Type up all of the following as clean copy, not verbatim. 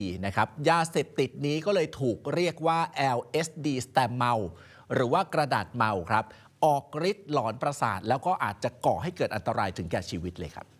นะครับยาเสพติดนี้ก็เลยถูกเรียกว่า LSD สแตมเมาหรือว่ากระดาษเมาครับออกฤทธิ์หลอนประสาทแล้วก็อาจจะก่อให้เกิดอันตรายถึงแก่ชีวิตเลยครับ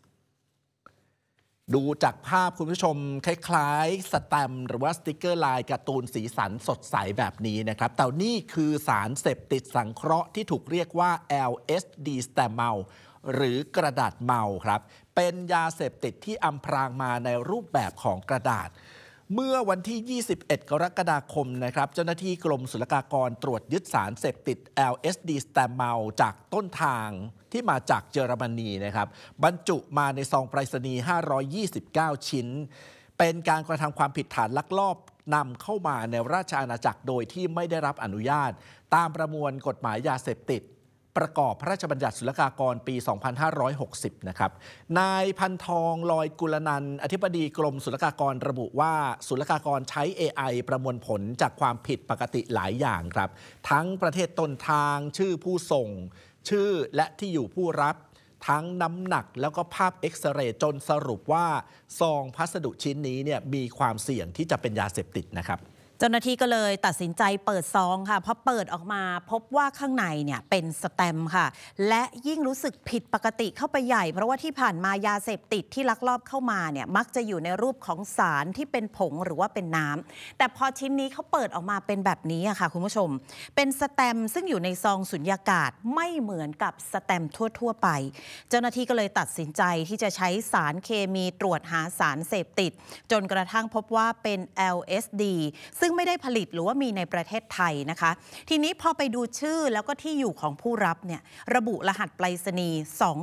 ดูจากภาพคุณผู้ชมคล้ายๆสแตมป์หรือว่าสติกเกอร์ลายการ์ตูนสีสันสดใสแบบนี้นะครับแต่นี่คือสารเสพติดสังเคราะห์ที่ถูกเรียกว่า LSD สแตมเมาหรือกระดาษเมาครับเป็นยาเสพติดที่อำพรางมาในรูปแบบของกระดาษเมื่อวันที่ 21 กรกฎาคมนะครับเจ้าหน้าที่กรมศุลกากรตรวจยึดสารเสพติด LSD สแตมเมาจากต้นทางที่มาจากเยอรมนีนะครับบรรจุมาในซองไปรษณีย์529 ชิ้นเป็นการกระทำความผิดฐานลักลอบนำเข้ามาในราชอาณาจักรโดยที่ไม่ได้รับอนุญาตตามประมวลกฎหมายยาเสพติดประกอบพระราชบัญญัติศุลกากรปี 2560 นะครับนายพันทองลอยกุลนันท์อธิบดีกรมศุลกากรระบุว่าศุลกากรใช้ AI ประมวลผลจากความผิดปกติหลายอย่างครับทั้งประเทศต้นทางชื่อผู้ส่งชื่อและที่อยู่ผู้รับทั้งน้ำหนักแล้วก็ภาพเอ็กซเรย์จนสรุปว่าซองพัสดุชิ้นนี้เนี่ยมีความเสี่ยงที่จะเป็นยาเสพติดนะครับเจ้าหน้าที่ก็เลยตัดสินใจเปิดซองค่ะพอเปิดออกมาพบว่าข้างในเนี่ยเป็นสแตมป์ค่ะและยิ่งรู้สึกผิดปกติเข้าไปใหญ่เพราะว่าที่ผ่านมายาเสพติดที่ลักลอบเข้ามาเนี่ยมักจะอยู่ในรูปของสารที่เป็นผงหรือว่าเป็นน้ำแต่พอชิ้นนี้เขาเปิดออกมาเป็นแบบนี้ค่ะคุณผู้ชมเป็นสแตมป์ซึ่งอยู่ในซองสุญญากาศไม่เหมือนกับสแตมป์ทั่วไปเจ้าหน้าที่ก็เลยตัดสินใจที่จะใช้สารเคมีตรวจหาสารเสพติดจนกระทั่งพบว่าเป็น LSD ซึ่งไม่ได้ผลิตหรือว่ามีในประเทศไทยนะคะทีนี้พอไปดูชื่อแล้วก็ที่อยู่ของผู้รับเนี่ยระบุรหัสไปรษณีย์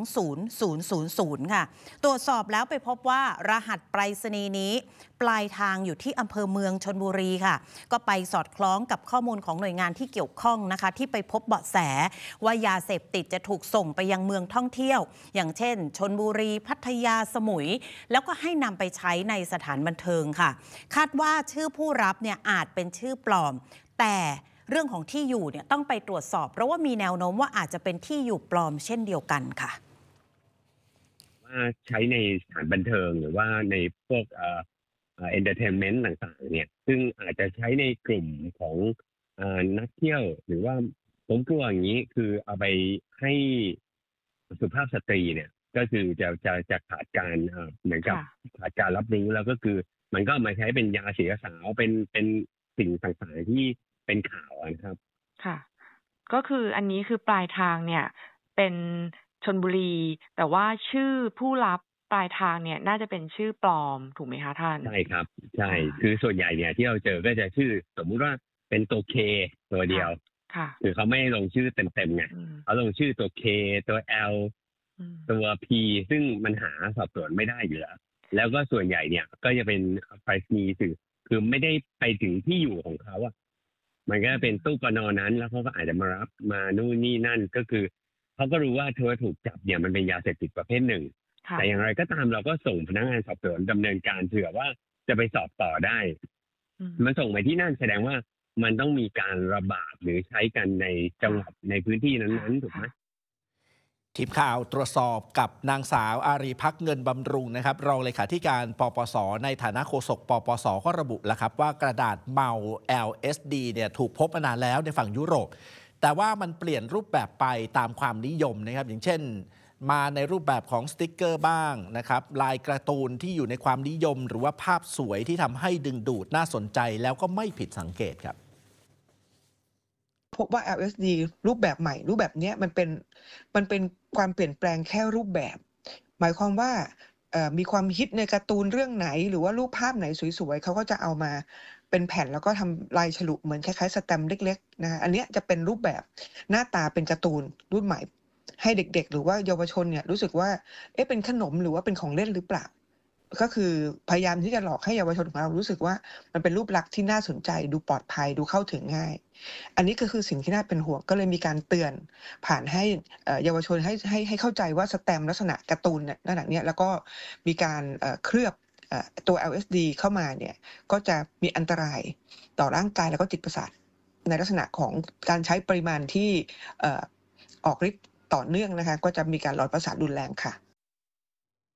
20000ค่ะตรวจสอบแล้วไปพบว่ารหัสไปรษณีย์นี้ปลายทางอยู่ที่อำเภอเมืองชลบุรีค่ะก็ไปสอดคล้องกับข้อมูลของหน่วยงานที่เกี่ยวข้องนะคะที่ไปพบเบาะแสว่ายาเสพติดจะถูกส่งไปยังเมืองท่องเที่ยวอย่างเช่นชลบุรีพัทยาสมุยแล้วก็ให้นำไปใช้ในสถานบันเทิงค่ะคาดว่าชื่อผู้รับเนี่ยอาจเป็นชื่อปลอมแต่เรื่องของที่อยู่เนี่ยต้องไปตรวจสอบเพราะว่ามีแนวโน้มว่าอาจจะเป็นที่อยู่ปลอมเช่นเดียวกันค่ะว่าใช้ในสถานบันเทิงหรือว่าในพวกentertainment ต่างๆเนี่ยซึ่งอาจจะใช้ในกลุ่มของนักเที่ยวหรือว่าผมกลัวอย่างนี้คือเอาไปให้สุภาพสตรีเนี่ยก็คือจะขาดการเหมือนกับขาดการรับรู้แล้วก็คือมันก็มาใช้เป็นยาเสียสาวเป็นสิ่งต่างๆที่เป็นข่าวนะครับค่ะก็คืออันนี้คือปลายทางเนี่ยเป็นชลบุรีแต่ว่าชื่อผู้รับปลายทางเนี่ยน่าจะเป็นชื่อปลอมถูกไหมคะท่านใช่ครับใช่คือส่วนใหญ่เนี่ยที่เราเจอก็จะชื่อสมมุติว่าเป็นตัว K ตัวเดียวคือเขาไม่ลงชื่อเต็มๆไงเขาลงชื่อตัว K ตัว L ตัว P ซึ่งมันหาสอบสวนไม่ได้อยู่แล้วก็ส่วนใหญ่เนี่ยก็จะเป็นไปรษณีย์คือไม่ได้ไปถึงที่อยู่ของเขาอะมันก็เป็นตู้ปนนั้นแล้วเขาก็อาจจะมารับมานู่นนี่นั่นก็คือเขาก็รู้ว่าเธอถูกจับเนี่ยมันเป็นยาเสพติดประเภทหนึ่งแต่อย่างไรก็ตามเราก็ส่งพนักงานสอบสวนดำเนินการเผื่อว่าจะไปสอบต่อได้มันส่งไปที่นั่นแสดงว่ามันต้องมีการระบาดหรือใช้กันในจังหวัดในพื้นที่นั้นๆถูกไหมทีมข่าวตรวจสอบกับนางสาวอารีภักดิ์เงินบำรุงนะครับรองเลขาธิการปปสในฐานะโฆษกปปสก็ระบุแล้วครับว่ากระดาษเมา LSD เนี่ยถูกพบมานานแล้วในฝั่งยุโรปแต่ว่ามันเปลี่ยนรูปแบบไปตามความนิยมนะครับอย่างเช่นมาในรูปแบบของสติ๊กเกอร์บ้างนะครับลายการ์ตูนที่อยู่ในความนิยมหรือว่าภาพสวยที่ทำให้ดึงดูดน่าสนใจแล้วก็ไม่ผิดสังเกตครับพบว่า LSD รูปแบบใหม่รูปแบบนี้มันเป็นความเปลี่ยนแปลงแค่รูปแบบหมายความว่ามีความฮิตในการ์ตูนเรื่องไหนหรือว่ารูปภาพไหนสวยๆเขาก็จะเอามาเป็นแผ่นแล้วก็ทำลายฉลุเหมือนคล้ายๆสแตมป์เล็กๆนะอันนี้จะเป็นรูปแบบหน้าตาเป็นการ์ตูนรุ่นใหม่ให้เด็กๆหรือว่าเยาวชนเนี่ยรู้สึกว่าเป็นขนมหรือว่าเป็นของเล่นหรือเปล่าก็คือพยายามที่จะหลอกให้เยาวชนของเรารู้สึกว่ามันเป็นรูปลักษณ์ที่น่าสนใจดูปลอดภัยดูเข้าถึงง่ายอันนี้ก็คือสิ่งที่น่าเป็นห่วงก็เลยมีการเตือนผ่านให้เยาวชนให้เข้าใจว่าสแตมป์ลักษณะการ์ตูนลักษณะนี้แล้วก็มีการเคลือบตัว LSD เข้ามาเนี่ยก็จะมีอันตรายต่อร่างกายแล้วก็จิตประสาทในลักษณะของการใช้ปริมาณที่ออกฤทธิ์ต่อเนื่องนะคะก็จะมีการหลอนประสาทรุนแรงค่ะ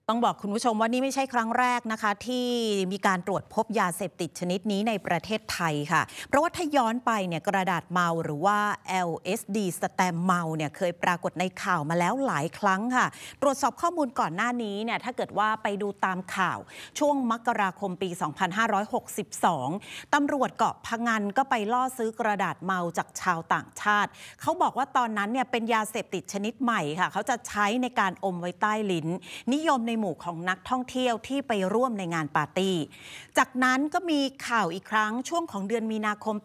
ต้องบอกคุณผู้ชมว่านี่ไม่ใช่ครั้งแรกนะคะที่มีการตรวจพบยาเสพติดชนิดนี้ในประเทศไทยค่ะเพราะว่าถ้าย้อนไปเนี่ยกระดาษเมาหรือว่า LSD สแตมป์เมาเนี่ยเคยปรากฏในข่าวมาแล้วหลายครั้งค่ะตรวจสอบข้อมูลก่อนหน้านี้เนี่ยถ้าเกิดว่าไปดูตามข่าวช่วงมกราคมปี 2562 ตำรวจเกาะพะงันก็ไปล่อซื้อกระดาษเมาจากชาวต่างชาติเขาบอกว่าตอนนั้นเนี่ยเป็นยาเสพติดชนิดใหม่ค่ะเขาจะใช้ในการอมไว้ใต้ลิ้นนิยมในหมู่ของนักท่องเที่ยวที่ไปร่วมในงานปาร์ตี้จากนั้นก็มีข่าวอีกครั้งช่วงของเดือนมีนาคมปี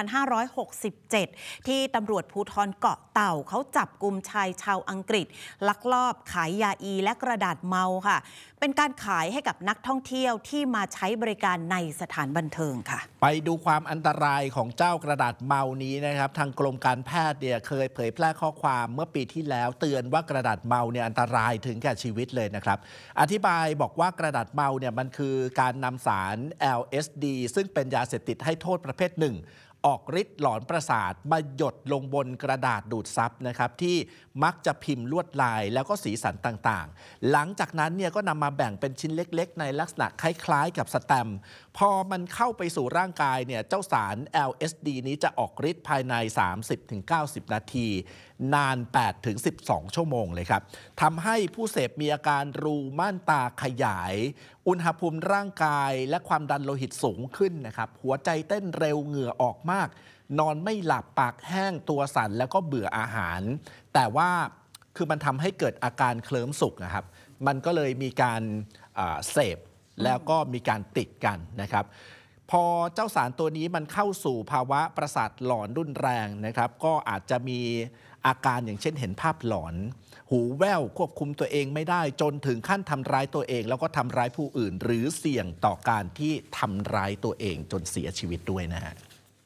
2567 ที่ตำรวจภูธรเกาะเต่าเขาจับกุมชายชาวอังกฤษลักลอบขายยาอีและกระดาษเมาค่ะเป็นการขายให้กับนักท่องเที่ยวที่มาใช้บริการในสถานบันเทิงค่ะไปดูความอันตรายของเจ้ากระดาษเมานี้นะครับทางกรมการแพทย์เนี่ยเคยเผยแพร่ข้อความเมื่อปีที่แล้วเตือนว่ากระดาษเมาเนี่ยอันตรายถึงแก่ชีวิตเลยนะครับอธิบายบอกว่ากระดาษเมาเนี่ยมันคือการนำสาร LSD ซึ่งเป็นยาเสพติดให้โทษประเภทหนึ่งออกฤทธิ์หลอนประสาทมาหยดลงบนกระดาษดูดซับนะครับที่มักจะพิมพ์ลวดลายแล้วก็สีสันต่างๆหลังจากนั้นเนี่ยก็นำมาแบ่งเป็นชิ้นเล็กๆในลักษณะคล้ายๆกับสแตมป์พอมันเข้าไปสู่ร่างกายเนี่ยเจ้าสาร LSD นี้จะออกฤทธิ์ภายใน 30-90 นาทีนาน 8-12 ชั่วโมงเลยครับทำให้ผู้เสพมีอาการรูม่านตาขยายอุณหภูมิร่างกายและความดันโลหิตสูงขึ้นนะครับหัวใจเต้นเร็วเหงื่อออกมากนอนไม่หลับปากแห้งตัวสั่นแล้วก็เบื่ออาหารแต่ว่าคือมันทำให้เกิดอาการเคลิ้มสุขนะครับมันก็เลยมีการเสพแล้วก็มีการติดกันนะครับพอเจ้าสารตัวนี้มันเข้าสู่ภาวะประสาทหลอนรุนแรงนะครับก็อาจจะมีอาการอย่างเช่นเห็นภาพหลอนหูแว่วควบคุมตัวเองไม่ได้จนถึงขั้นทำร้ายตัวเองแล้วก็ทำร้ายผู้อื่นหรือเสี่ยงต่อการที่ทำร้ายตัวเองจนเสียชีวิตด้วยนะฮะ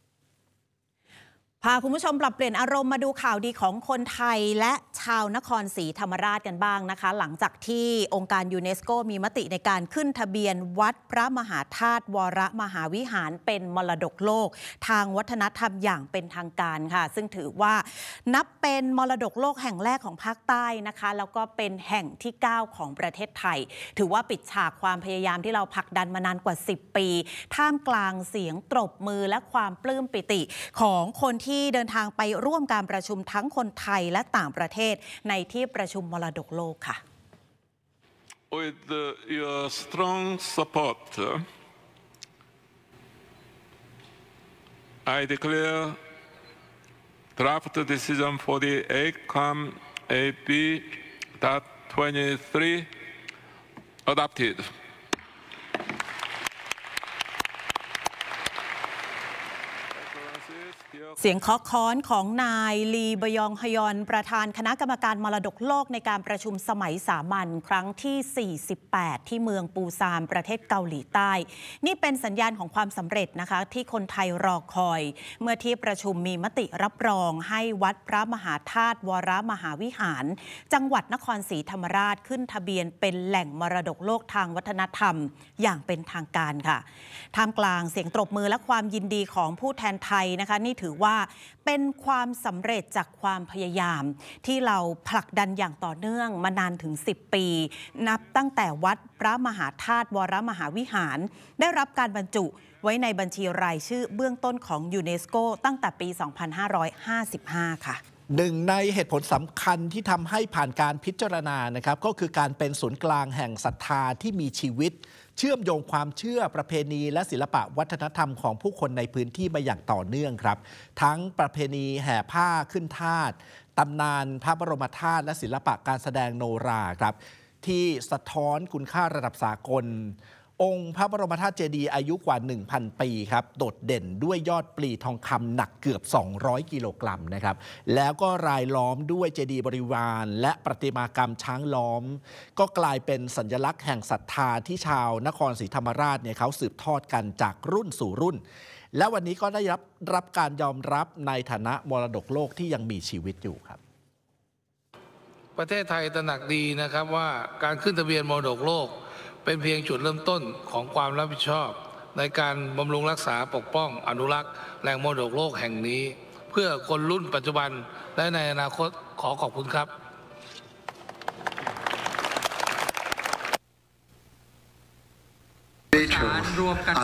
พาคุณผู้ชมปรับเปลี่ยนอารมณ์มาดูข่าวดีของคนไทยและชาวนครศรีธรรมราชกันบ้างนะคะหลังจากที่องค์การยูเนสโกมีมติในการขึ้นทะเบียนวัดพระมหาธาตุวรมหาวิหารเป็นมรดกโลกทางวัฒนธรรมอย่างเป็นทางการค่ะซึ่งถือว่านับเป็นมรดกโลกแห่งแรกของภาคใต้นะคะแล้วก็เป็นแห่งที่ 9 ของประเทศไทยถือว่าปิดฉากความพยายามที่เราผลักดันมานานกว่า10 ปีท่ามกลางเสียงตบมือและความปลื้มปิติของคนที่เดินทางไปร่วมการประชุมทั้งคนไทยและต่างประเทศในที่ประชุมมรดกโลกค่ะ With your strong support, I declare draft decision for the ACOM AB .23 adopted. เสียงเคาะค้อนของนายลีบยองฮยอนประธานคณะกรรมการมรดกโลกในการประชุมสมัยสามัญครั้งที่ 48 ที่เมืองปูซานประเทศเกาหลีใต้นี่เป็นสัญญาณของความสำเร็จนะคะที่คนไทยรอคอยเมื่อที่ประชุมมีมติรับรองให้วัดพระมหาธาตุวรมหาวิหารจังหวัดนครศรีธรรมราชขึ้นทะเบียนเป็นแหล่งมรดกโลกทางวัฒนธรรมอย่างเป็นทางการค่ะท่ามกลางเสียงตบมือและความยินดีของผู้แทนไทยนะคะนี่ถือว่าเป็นความสำเร็จจากความพยายามที่เราผลักดันอย่างต่อเนื่องมานานถึง10 ปีนับตั้งแต่วัดพระมหาธาตุวรมหาวิหารได้รับการบรรจุไว้ในบัญชีรายชื่อเบื้องต้นของยูเนสโกตั้งแต่ปี 2555 ค่ะหนึ่งในเหตุผลสำคัญที่ทำให้ผ่านการพิจารณานะครับก็คือการเป็นศูนย์กลางแห่งศรัทธาที่มีชีวิตเชื่อมโยงความเชื่อประเพณีและศิลปะวัฒนธรรมของผู้คนในพื้นที่มาอย่างต่อเนื่องครับทั้งประเพณีแห่ผ้าขึ้นธาตุตำนานพระบรมธาตุและศิลปะการแสดงโนราครับที่สะท้อนคุณค่าระดับสากลองค์พระบรมธาตุเจดีย์อายุกว่า 1,000 ปีครับโดดเด่นด้วยยอดปลีทองคำหนักเกือบ200 กิโลกรัมนะครับแล้วก็รายล้อมด้วยเจดีย์บริวารและประติมากรรมช้างล้อมก็กลายเป็นสัญลักษณ์แห่งศรัทธาที่ชาวนครศรีธรรมราชเนี่ยเขาสืบทอดกันจากรุ่นสู่รุ่นและวันนี้ก็ได้รับการยอมรับในฐานะมรดกโลกที่ยังมีชีวิตอยู่ครับประเทศไทยตระหนักดีนะครับว่าการขึ้นทะเบียนมรดกโลกเป็นเพียงจุดเริ่มต้นของความรับผิดชอบในการบำรุงรักษาปกป้องอนุรักษ์แหล่งมรดกโลกแห่งนี้เพื่อคนรุ่นปัจจุบันและในอนาคตขอขอบคุณครับรวมกัน